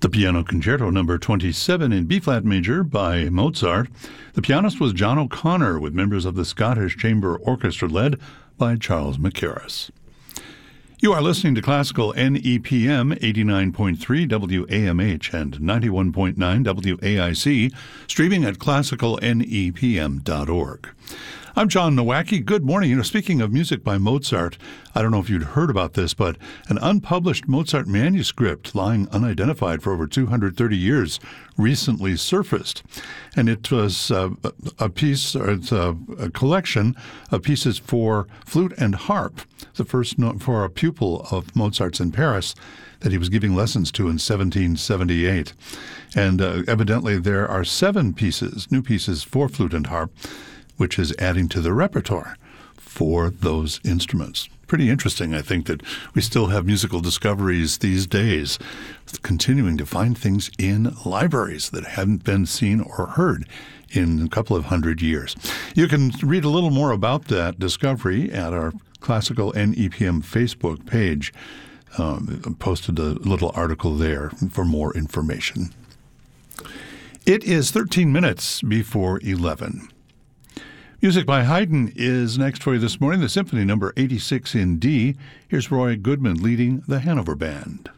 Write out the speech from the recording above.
The Piano Concerto No. 27 in B-flat major by Mozart. The pianist was John O'Connor, with members of the Scottish Chamber Orchestra led by Charles Mackerras. You are listening to Classical NEPM 89.3 WAMH and 91.9 WAIC, streaming at classicalnepm.org. I'm John Nowacki. Good morning. Speaking of music by Mozart, I don't know if you'd heard about this, but an unpublished Mozart manuscript lying unidentified for over 230 years recently surfaced. And it was a piece, or it's a collection of pieces for flute and harp, the first for a pupil of Mozart's in Paris that he was giving lessons to in 1778. And evidently there are 7 pieces, new pieces for flute and harp, which is adding to the repertoire for those instruments. Pretty interesting, I think, that we still have musical discoveries these days, continuing to find things in libraries that haven't been seen or heard in a couple of hundred years. You can read a little more about that discovery at our Classical NEPM Facebook page. Posted a little article there for more information. It is 13 minutes before 11. Music by Haydn is next for you this morning, the Symphony No. 86 in D. Here's Roy Goodman leading the Hanover Band.